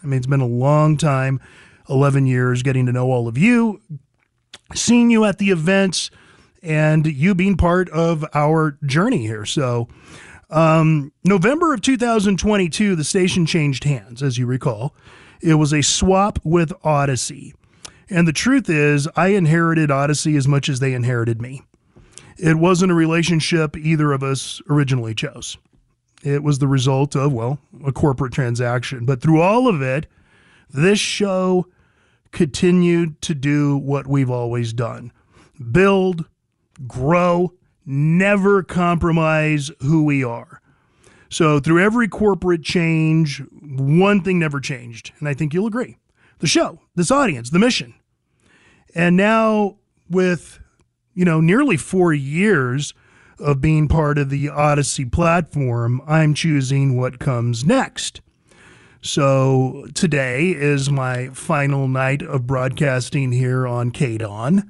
I mean, it's been a long time, 11 years, getting to know all of you, seeing you at the events, and you being part of our journey here. So November of 2022, the station changed hands, as you recall. It was a swap with Odyssey. And the truth is, I inherited Odyssey as much as they inherited me. It wasn't a relationship either of us originally chose. It was the result of, well, a corporate transaction. But through all of it, this show continued to do what we've always done. Build, grow, never compromise who we are. So through every corporate change, one thing never changed. And I think you'll agree. The show, this audience, the mission. And now with, nearly 4 years of being part of the Odyssey platform, I'm choosing what comes next. So today is my final night of broadcasting here on KDON.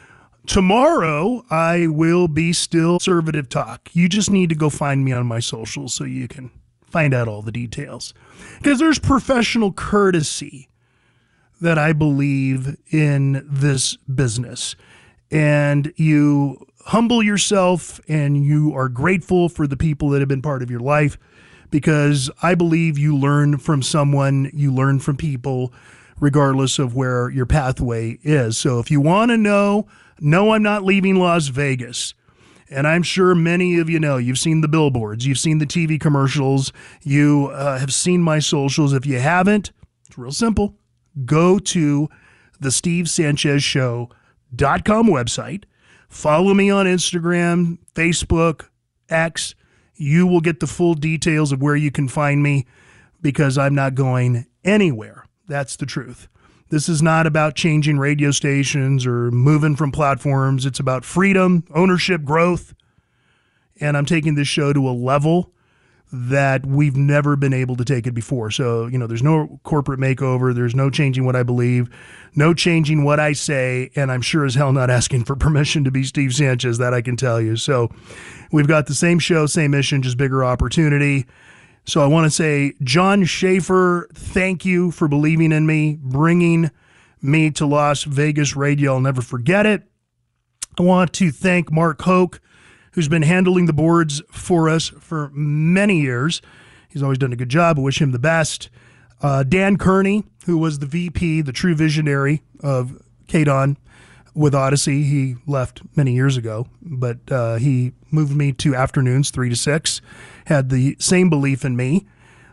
Tomorrow, I will be still Conservative Talk. You just need to go find me on my socials so you can find out all the details. Because there's professional courtesy that I believe in this business. And you humble yourself and you are grateful for the people that have been part of your life, because I believe you learn from someone, you learn from people, regardless of where your pathway is. So if you want to know, no, I'm not leaving Las Vegas. And I'm sure many of you know, you've seen the billboards, you've seen the TV commercials, you have seen my socials. If you haven't, it's real simple. Go to the SteveSanchezShow.com website. Follow me on Instagram, Facebook, X. You will get the full details of where you can find me, because I'm not going anywhere. That's the truth. This is not about changing radio stations or moving from platforms. It's about freedom, ownership, growth. And I'm taking this show to a level that we've never been able to take it before. So, there's no corporate makeover. There's no changing what I believe, no changing what I say. And I'm sure as hell not asking for permission to be Steve Sanchez, that I can tell you. So we've got the same show, same mission, just bigger opportunity. So I want to say, John Schaefer, thank you for believing in me, bringing me to Las Vegas radio. I'll never forget it. I want to thank Mark Hoke, who's been handling the boards for us for many years. He's always done a good job. I wish him the best. Dan Kearney, who was the VP, the true visionary of KDON with Odyssey. He left many years ago, but he moved me to afternoons, 3 to 6, had the same belief in me.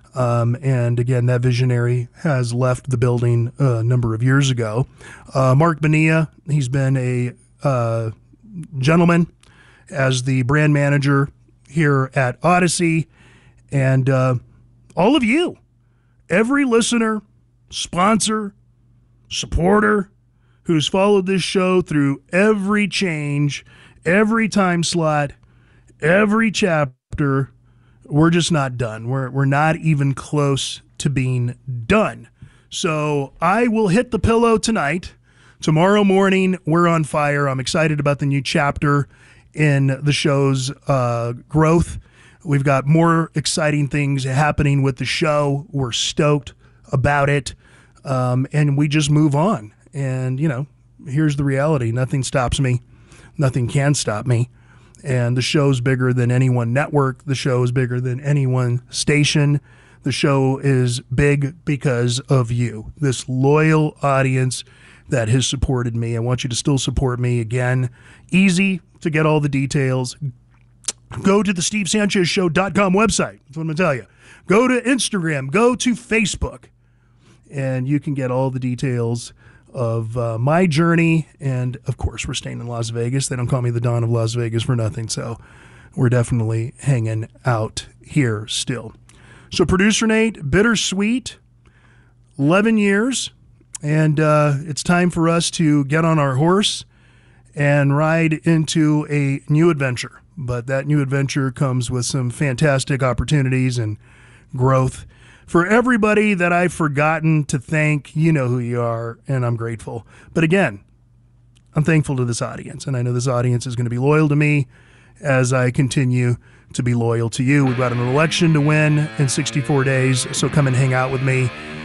And again, that visionary has left the building a number of years ago. Mark Bonilla, he's been a gentleman as the brand manager here at Odyssey. And all of you, every listener, sponsor, supporter who's followed this show through every change, every time slot, every chapter, we're just not done. We're not even close to being done. So I will hit the pillow tonight. Tomorrow morning, we're on fire. I'm excited about the new chapter in the show's growth. We've got more exciting things happening with the show. We're stoked about it. And we just move on. And, here's the reality. Nothing stops me. Nothing can stop me. And the show's bigger than any one network. The show is bigger than any one station. The show is big because of you, this loyal audience that has supported me. I want you to still support me. Again, easy to get all the details. Go to the SteveSanchezShow.com website. That's what I'm going to tell you. Go to Instagram. Go to Facebook. And you can get all the details of my journey. And, of course, we're staying in Las Vegas. They don't call me the Don of Las Vegas for nothing. So we're definitely hanging out here still. So Producer Nate, bittersweet, 11 years. And it's time for us to get on our horse and ride into a new adventure. But that new adventure comes with some fantastic opportunities and growth. For everybody that I've forgotten to thank, you know who you are, and I'm grateful. But again, I'm thankful to this audience, and I know this audience is going to be loyal to me as I continue to be loyal to you. We've got an election to win in 64 days, so come and hang out with me.